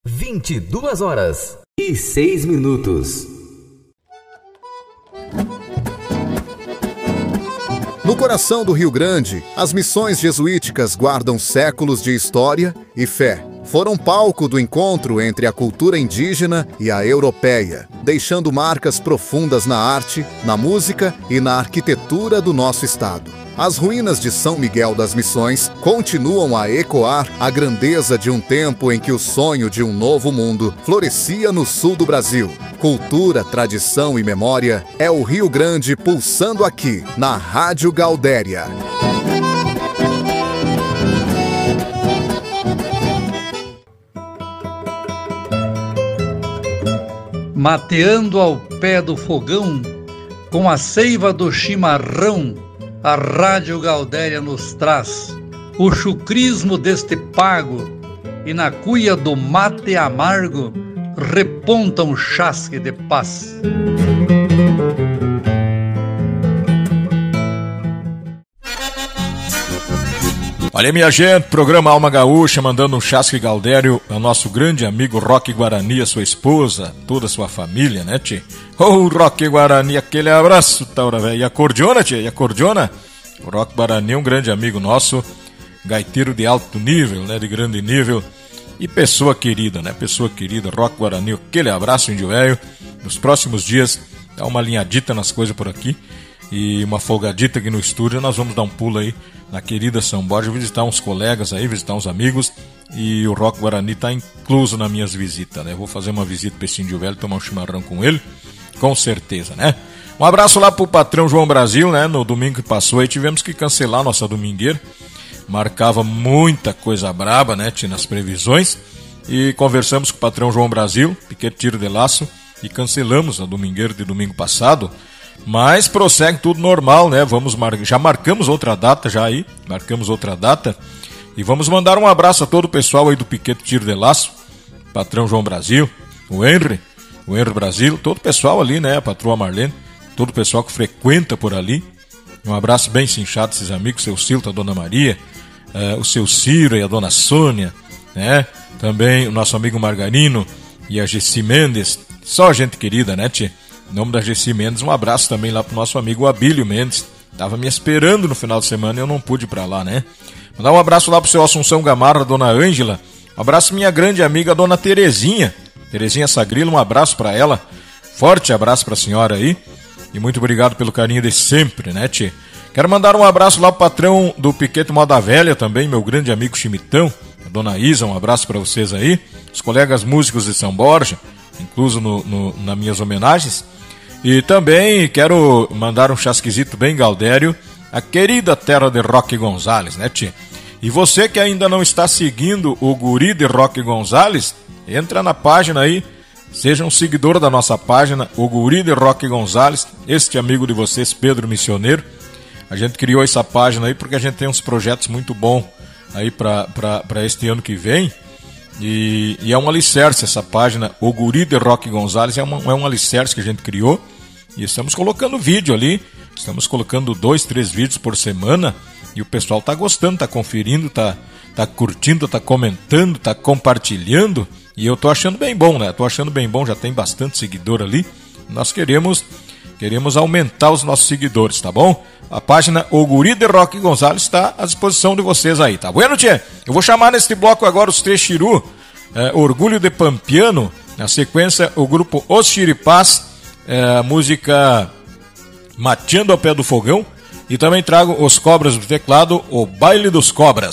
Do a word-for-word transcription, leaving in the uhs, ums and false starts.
vinte e duas horas e seis minutos. No coração do Rio Grande, as missões jesuíticas guardam séculos de história e fé. Foram palco do encontro entre a cultura indígena e a europeia, deixando marcas profundas na arte, na música e na arquitetura do nosso estado. As ruínas de São Miguel das Missões continuam a ecoar a grandeza de um tempo em que o sonho de um novo mundo florescia no sul do Brasil. Cultura, tradição e memória é o Rio Grande pulsando aqui, na Rádio Gaudéria. Mateando ao pé do fogão, com a seiva do chimarrão, a Rádio Gaudéria nos traz o chucrismo deste pago, e na cuia do mate amargo reponta um chasque de paz. Olha, minha gente, programa Alma Gaúcha, mandando um chasque gaudério ao nosso grande amigo Roque Guarani, a sua esposa, toda a sua família, né, tchê? Ô, oh, Roque Guarani, aquele abraço, taura velho. E a cordiona, tchê? E a cordiona? O Roque Guarani é um grande amigo nosso, gaiteiro de alto nível, né, de grande nível, e pessoa querida, né, pessoa querida, Roque Guarani, aquele abraço, índio velho. Nos próximos dias, dá uma alinhadita nas coisas por aqui, e uma folgadita aqui no estúdio. Nós vamos dar um pulo aí na querida São Borja, visitar uns colegas aí, visitar uns amigos, e o Roque Guarani está incluso nas minhas visitas, né? Eu vou fazer uma visita para esse índio velho, tomar um chimarrão com ele, com certeza, né? Um abraço lá pro patrão João Brasil, né? No domingo que passou aí tivemos que cancelar nossa domingueira, marcava muita coisa braba, né? Tinha nas previsões, e conversamos com o patrão João Brasil, piquete tiro de laço, e cancelamos a domingueira de domingo passado. Mas prossegue tudo normal, né? Vamos mar... Já marcamos outra data, já aí. Marcamos outra data. E vamos mandar um abraço a todo o pessoal aí do Piquete Tiro de Laço. Patrão João Brasil, o Henry, o Henry Brasil, todo o pessoal ali, né? A patroa Marlene, todo o pessoal que frequenta por ali. Um abraço bem cinchado a esses amigos, seu Silta, a Dona Maria, uh, o seu Ciro e a Dona Sônia, né? Também o nosso amigo Margarino e a Gessi Mendes. Só gente querida, né, tchê? Em nome da Gessi Mendes, um abraço também lá pro nosso amigo Abílio Mendes. Tava me esperando no final de semana e eu não pude ir pra lá, né? Mandar um abraço lá pro seu Assunção Gamarra, Dona Ângela. Um abraço minha grande amiga, Dona Terezinha. Terezinha Sagrilo, um abraço pra ela. Forte abraço pra senhora aí. E muito obrigado pelo carinho de sempre, né, tchê? Quero mandar um abraço lá pro patrão do Piquete Moda Velha também, meu grande amigo Chimitão. A Dona Isa, um abraço pra vocês aí. Os colegas músicos de São Borja, incluso no, no, nas minhas homenagens. E também quero mandar um chasquezito bem gaudério à querida terra de Roque Gonzalez, né, tchê? E você que ainda não está seguindo o guri de Roque Gonzalez, entra na página aí, seja um seguidor da nossa página, o guri de Roque Gonzalez, este amigo de vocês, Pedro Missioneiro. A gente criou essa página aí porque a gente tem uns projetos muito bons aí para este ano que vem. E, e é um alicerce essa página, o Guri de Roque Gonzalez, é, uma, é um alicerce que a gente criou. E estamos colocando vídeo ali, estamos colocando dois, três vídeos por semana. E o pessoal tá gostando, tá conferindo, tá, tá curtindo, tá comentando, tá compartilhando. E eu tô achando bem bom, né? Tô achando bem bom, já tem bastante seguidor ali. Nós queremos, queremos aumentar os nossos seguidores, tá bom? A página O Guri de Roque Gonzalez está à disposição de vocês aí, tá bueno, tchê? Eu vou chamar neste bloco agora os Três Chiru, é, Orgulho de Pampiano. Na sequência, o grupo Os Chiripás, é, a música Mateando ao Pé do Fogão. E também trago os Cobras do Teclado, o Baile dos Cobras.